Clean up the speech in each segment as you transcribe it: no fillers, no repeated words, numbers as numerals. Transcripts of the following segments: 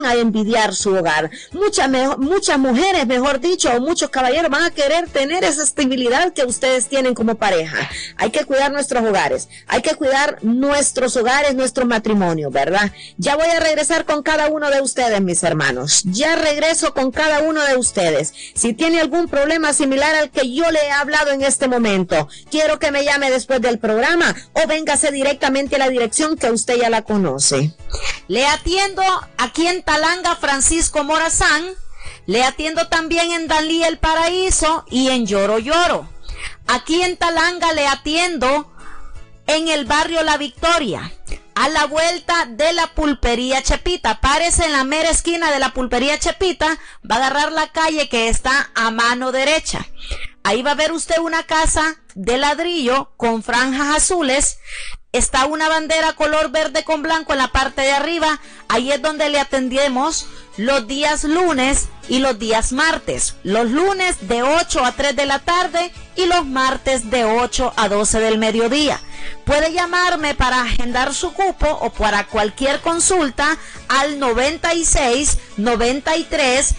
a envidiar su hogar. Muchas mujeres, mejor dicho, o muchos caballeros van a querer tener esa estabilidad que ustedes tienen como pareja. Hay que cuidar nuestros hogares, hay que cuidar nuestros hogares, nuestros matrimonios, ¿verdad? Ya voy a regresar con cada uno de ustedes, mis hermanos. Ya regreso con cada uno de ustedes. Si tiene algún problema similar al que yo le he hablado en este momento, quiero que me llame después del programa o véngase directamente a la dirección que usted ya la conoce. Le atiendo aquí en Talanga, Francisco Morazán. Le atiendo también en Danlí El Paraíso y en Lloro Lloro. Aquí en Talanga le atiendo en el barrio La Victoria, a la vuelta de la pulpería Chepita. Párese en la mera esquina de la pulpería Chepita, va a agarrar la calle que está a mano derecha. Ahí va a ver usted una casa de ladrillo con franjas azules. Está una bandera color verde con blanco en la parte de arriba. Ahí es donde le atendemos los días lunes y los días martes. Los lunes de 8 a 3 de la tarde y los martes de 8 a 12 del mediodía. Puede llamarme para agendar su cupo o para cualquier consulta al 96 93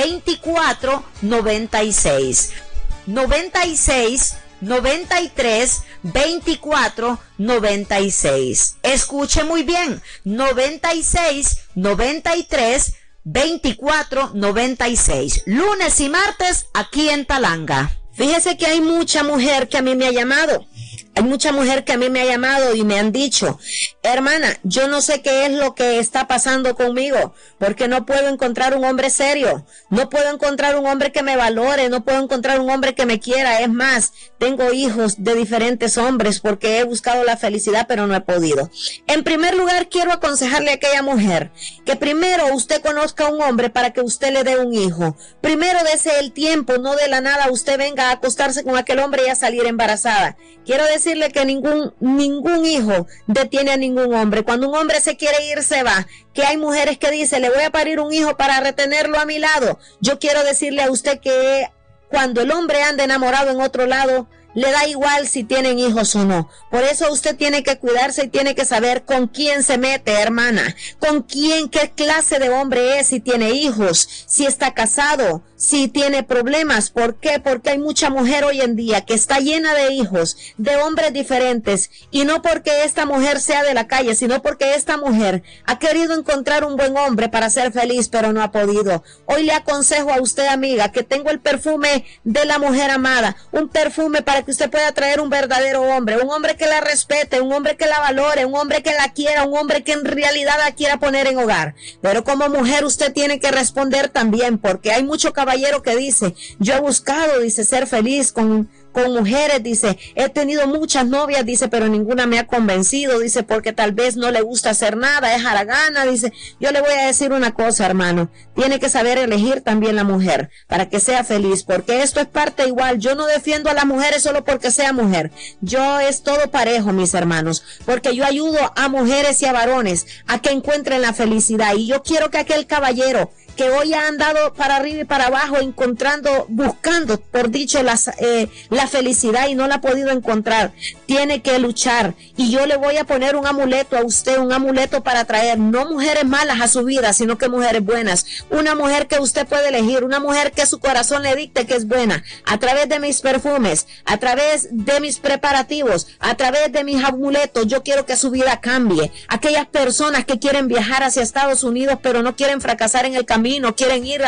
24 96. 96 93 24 96. Escuche muy bien. 96 93 24 96. Lunes y martes aquí en Talanga. Fíjese que hay mucha mujer que a mí me ha llamado. Hay mucha mujer que a mí me ha llamado y me han dicho, hermana, yo no sé qué es lo que está pasando conmigo, porque no puedo encontrar un hombre serio, no puedo encontrar un hombre que me valore, no puedo encontrar un hombre que me quiera. Es más, tengo hijos de diferentes hombres porque he buscado la felicidad, pero no he podido. En primer lugar, quiero aconsejarle a aquella mujer que primero usted conozca a un hombre para que usted le dé un hijo. Primero dese el tiempo, no de la nada usted venga a acostarse con aquel hombre y a salir embarazada. Quiero decirle que ningún hijo detiene a ningún hombre. Cuando un hombre se quiere ir, se va. Que hay mujeres que dicen, le voy a parir un hijo para retenerlo a mi lado. Yo quiero decirle a usted que cuando el hombre anda enamorado en otro lado, le da igual si tienen hijos o no. Por eso usted tiene que cuidarse y tiene que saber con quién se mete, hermana. Con quién, qué clase de hombre es, si tiene hijos, si está casado, si tiene problemas. ¿Por qué? Porque hay mucha mujer hoy en día que está llena de hijos, de hombres diferentes. Y no porque esta mujer sea de la calle, sino porque esta mujer ha querido encontrar un buen hombre para ser feliz, pero no ha podido. Hoy le aconsejo a usted, amiga, que tengo el perfume de la mujer amada. Un perfume para que usted pueda traer un verdadero hombre, un hombre que la respete, un hombre que la valore, un hombre que la quiera, un hombre que en realidad la quiera poner en hogar. Pero como mujer usted tiene que responder también, porque hay mucho caballero que dice, yo he buscado, dice, ser feliz con mujeres, dice, he tenido muchas novias, dice, pero ninguna me ha convencido, dice, porque tal vez no le gusta hacer nada, es haragana, dice. Yo le voy a decir una cosa, hermano, tiene que saber elegir también la mujer para que sea feliz, porque esto es parte igual. Yo no defiendo a las mujeres solo porque sea mujer, yo es todo parejo, mis hermanos, porque yo ayudo a mujeres y a varones a que encuentren la felicidad, y yo quiero que aquel caballero que hoy ha andado para arriba y para abajo buscando, por dicho, la felicidad y no la ha podido encontrar, tiene que luchar. Y yo le voy a poner un amuleto a usted, un amuleto para traer no mujeres malas a su vida, sino que mujeres buenas. Una mujer que usted puede elegir, una mujer que su corazón le dicte que es buena, a través de mis perfumes, a través de mis preparativos, a través de mis amuletos. Yo quiero que su vida cambie. Aquellas personas que quieren viajar hacia Estados Unidos, pero no quieren fracasar en el camino, quieren ir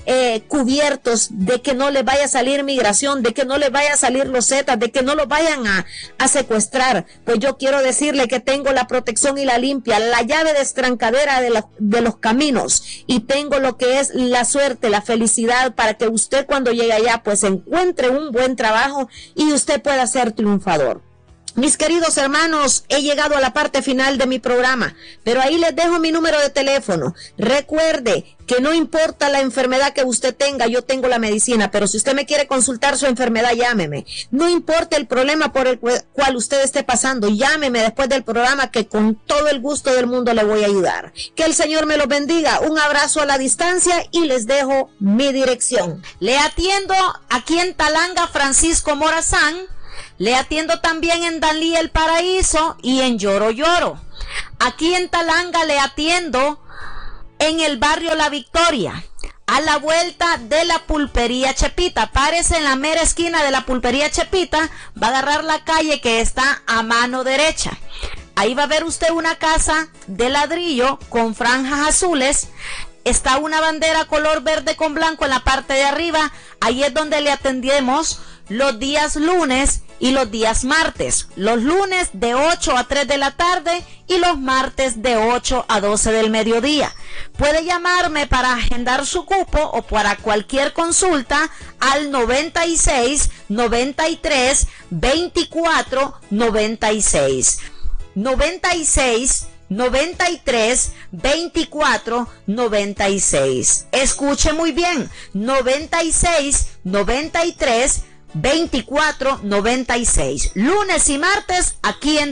cubiertos de que no les vaya a salir migración, de que no les vaya a salir los zetas, de que no los vayan a secuestrar. Pues yo quiero decirle que tengo la protección y la limpia, la llave de estrancadera de los caminos, y tengo lo que es la suerte, la felicidad, para que usted cuando llegue allá pues encuentre un buen trabajo y usted pueda ser triunfador. Mis queridos hermanos, he llegado a la parte final de mi programa, pero ahí les dejo mi número de teléfono. Recuerde que no importa la enfermedad que usted tenga, yo tengo la medicina, pero si usted me quiere consultar su enfermedad, llámeme. No importa el problema por el cual usted esté pasando, llámeme después del programa, que con todo el gusto del mundo le voy a ayudar. Que el Señor me los bendiga. Un abrazo a la distancia y les dejo mi dirección. Le atiendo aquí en Talanga, Francisco Morazán. Le atiendo también en Danlí El Paraíso y en Lloro Lloro. Aquí en Talanga le atiendo en el barrio La Victoria, a la vuelta de la pulpería Chepita. Párese en la mera esquina de la pulpería Chepita, va a agarrar la calle que está a mano derecha. Ahí va a ver usted una casa de ladrillo con franjas azules. Está una bandera color verde con blanco en la parte de arriba. Ahí es donde le atendemos los días lunes y los días martes. Los lunes de 8 a 3 de la tarde y los martes de 8 a 12 del mediodía. Puede llamarme para agendar su cupo o para cualquier consulta al 96 93 24 96. 96 93 24 96. Escuche muy bien. 96 93 24 96. Lunes y martes aquí en